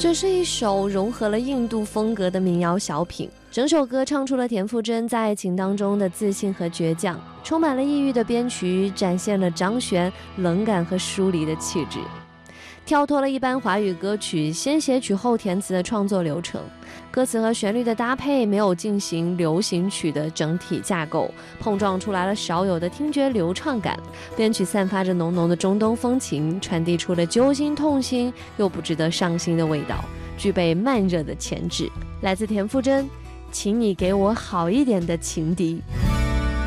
这是一首融合了印度风格的民谣小品，整首歌唱出了田馥甄在爱情当中的自信和倔强，充满了抑郁的编曲，展现了张悬冷感和疏离的气质，跳脱了一般华语歌曲先写曲后填词的创作流程，歌词和旋律的搭配没有进行流行曲的整体架构，碰撞出来了少有的听觉流畅感，编曲散发着浓浓的中东风情，传递出了揪心痛心又不值得伤心的味道，具备慢热的潜质。来自田馥甄，请你给我好一点的情敌。